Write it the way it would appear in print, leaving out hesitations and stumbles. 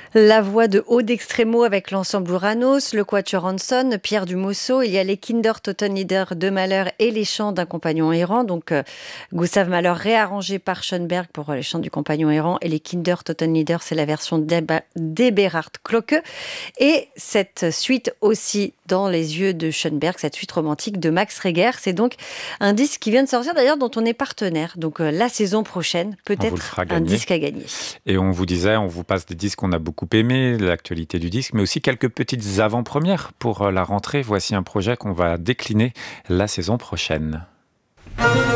La voix de Aude Extremo avec l'ensemble Ouranos, le Quatuor Hanson, Pierre Dumosso, il y a les Kinder Totenlieder de Mahler et les chants d'un compagnon errant. Donc Gustav Mahler réarrangé par Schoenberg pour les chants du compagnon errant et les Kinder Totenlieder, c'est la version d'Eberhard Glocke. Et cette suite aussi dans les yeux de Schoenberg, cette suite romantique de Max Reger. C'est donc un disque qui vient de sortir d'ailleurs dont on est partenaire. Donc la saison prochaine, peut-être un disque à gagner. Et on vous disait, on vous passe des disques qu'on a beaucoup aimés, l'actualité du disque, mais aussi quelques petites avant-premières pour la rentrée. Voici un projet qu'on va décliner la saison prochaine.